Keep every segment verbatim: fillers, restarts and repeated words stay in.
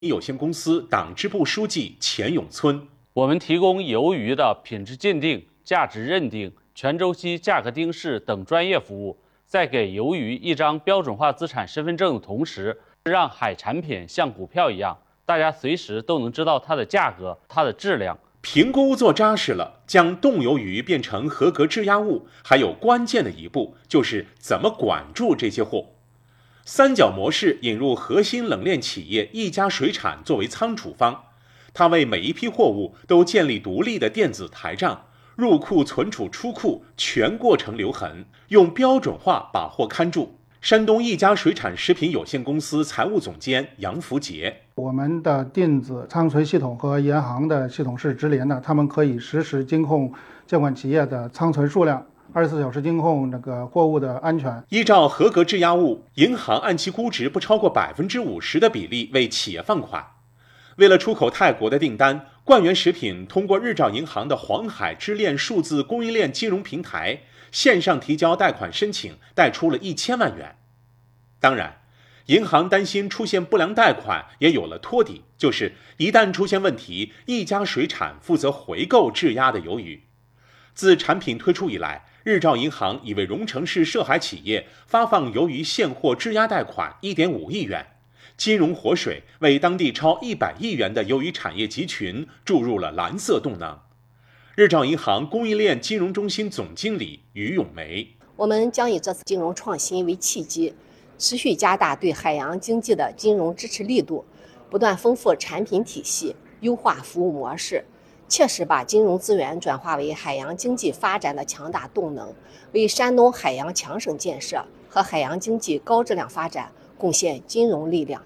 有限公司党支部书记钱永村。 我们提供鱿鱼的品质鉴定、价值认定、全周期价格定势等专业服务，在给鱿鱼一张标准化资产身份证的同时，让海产品像股票一样，大家随时都能知道它的价格、它的质量。 评估做扎实了，将冻鱿鱼变成合格质押物，还有关键的一步就是怎么管住这些货。三角模式引入核心冷链企业一家水产作为仓储方，它为每一批货物都建立独立的电子台账，入库、存储、出库全过程留痕，用标准化把货看住。山东一家水产食品有限公司财务总监杨福杰： 我们的电子仓存系统和银行的系统是直连的，他们可以实时监控监管企业的仓存数量，二十四小时监控那个货物的安全。 依照合格质押物，银行按其估值不超过百分之五十的比例为企业放款。为了出口泰国的订单，冠源食品通过日照银行的黄海支链数字供应链金融平台线上提交贷款申请，贷出了一千万元。当然，银行担心出现不良贷款，也有了托底，就是一旦出现问题，一家水产负责回购质押的鱿鱼。自产品推出以来，日照银行已为荣成市涉海企业发放鱿鱼现货质押贷款 一点五亿元，金融活水为当地超一百亿元的鱿鱼产业集群注入了蓝色动能。日照银行供应链金融中心总经理于咏梅： 我们将以这次金融创新为契机，持续加大对海洋经济的金融支持力度，不断丰富产品体系，优化服务模式，切实把金融资源转化为海洋经济发展的强大动能，为山东海洋强省建设和海洋经济高质量发展贡献金融力量。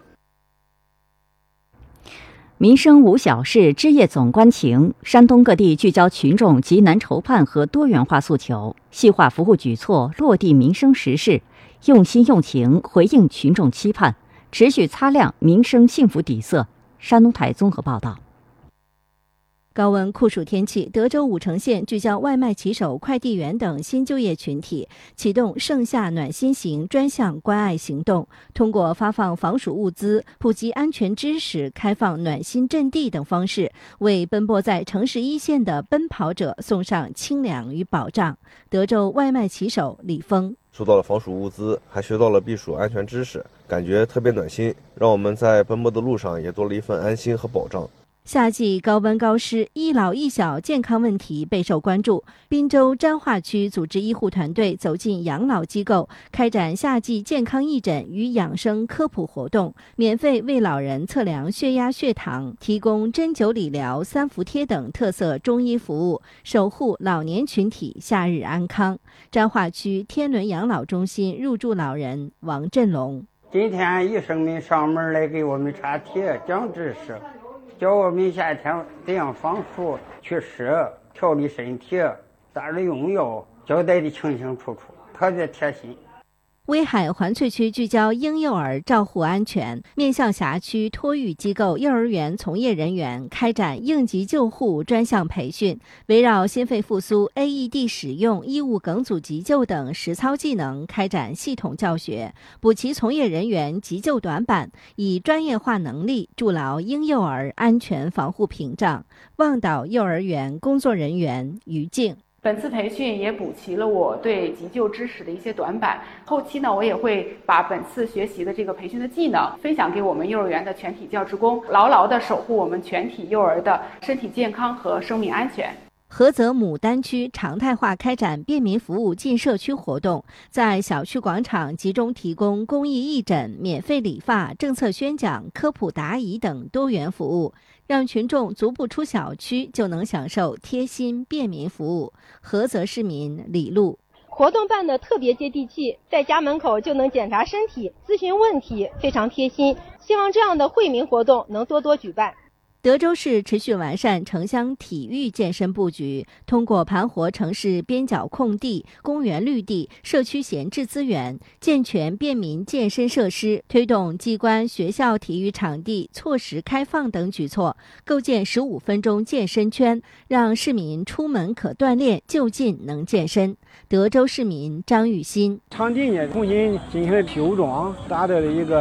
民生无小事，枝叶总关情。山东各地聚焦群众急难愁盼和多元化诉求，细化服务举措，落地民生实事，用心用情回应群众期盼，持续擦亮民生幸福底色。山东台综合报道。 高温酷暑天气，德州武城县聚焦外卖骑手、快递员等新就业群体，启动盛夏暖心行专项关爱行动，通过发放防暑物资、普及安全知识、开放暖心阵地等方式，为奔波在城市一线的奔跑者送上清凉与保障。德州外卖骑手李峰： 收到了防暑物资，还学到了避暑安全知识，感觉特别暖心，让我们在奔波的路上也多了一份安心和保障。 夏季高温高湿，一老一小健康问题备受关注。滨州沾化区组织医护团队走进养老机构，开展夏季健康义诊与养生科普活动，免费为老人测量血压、血糖，提供针灸理疗、三伏贴等特色中医服务，守护老年群体夏日安康。沾化区天伦养老中心入住老人王振龙： 今天医生们上门来给我们查帖讲知识，教我们夏天怎样防暑祛湿，调理身体，咋着用药，交代的清清楚楚，特别贴心。 威海环翠区聚焦婴幼儿照护安全，面向辖区托育机构、幼儿园从业人员开展应急救护专项培训，围绕心肺复苏、A E D 使用、异物梗阻急救等实操技能开展系统教学，补齐从业人员急救短板，以专业化能力筑牢婴幼儿安全防护屏障。望岛幼儿园工作人员于静： 本次培训也补齐了我对急救知识的一些短板，后期呢，我也会把本次学习的这个培训的技能分享给我们幼儿园的全体教职工，牢牢地守护我们全体幼儿的身体健康和生命安全。 菏泽牡丹区常态化开展便民服务进社区活动，在小区广场集中提供公益义诊、免费理发、政策宣讲、科普答疑等多元服务，让群众足不出小区就能享受贴心便民服务。菏泽市民李璐： 活动办得特别接地气，在家门口就能检查身体、咨询问题，非常贴心。希望这样的惠民活动能多多举办。 德州市持续完善城乡体育健身布局，通过盘活城市边角空地、公园绿地、社区闲置资源，健全便民健身设施，推动机关、学校体育场地错时开放等举措，构建十五分钟健身圈，让市民出门可锻炼，就近能健身。德州市民张玉新： 场地呢，重新进行了修装，达到了一个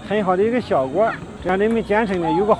很好的一个效果，这样人们健身呢有个